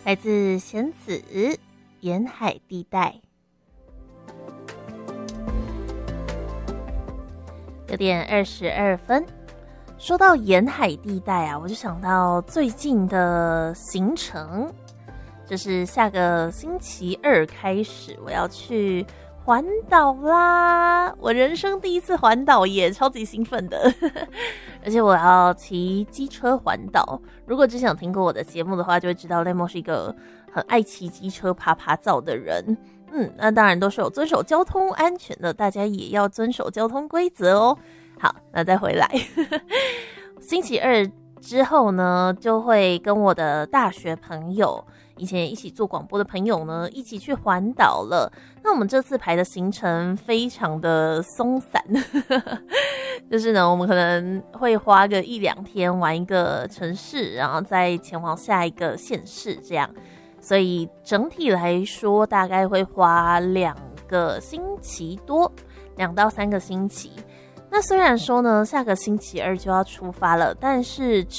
来自弦子沿海地带。6:22。说到沿海地带啊，我就想到最近的行程，就是下个星期二开始我要去环岛啦！我人生第一次环岛耶，超级兴奋的而且我要骑机车环岛。如果之前有听过我的节目的话，就会知道 Lemon 是一个很爱骑机车爬爬照的人。那当然都是有遵守交通安全的，大家也要遵守交通规则哦。好，那再回来星期二之后呢，就会跟我的大学朋友，以前一起做广播的朋友呢，一起去环岛了。那我们这次排的行程非常的松散就是呢，我们可能会花个1-2天玩一个城市，然后再前往下一个县市这样。所以整体来说大概会花2个星期多，2到3个星期。那虽然说呢，下个星期二就要出发了，但是